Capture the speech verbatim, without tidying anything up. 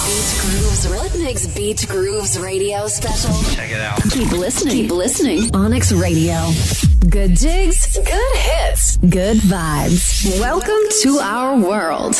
Beach Grooves, Rhythmix Beach Grooves radio special. Check it out. Keep listening. Keep listening. Onyx Radio. Good jigs, good hits, good vibes. Welcome to our world.